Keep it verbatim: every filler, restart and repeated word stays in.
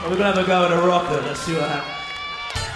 We're gonna have a go at a rocker. Let's see what happens.